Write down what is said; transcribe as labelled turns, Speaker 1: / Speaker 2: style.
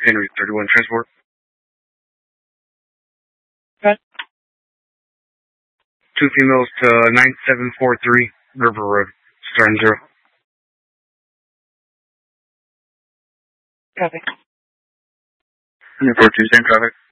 Speaker 1: Henry 31 transport.
Speaker 2: Okay.
Speaker 1: 2 females to 9743 River Road, starting 0.
Speaker 2: Copy.
Speaker 1: 142, same traffic.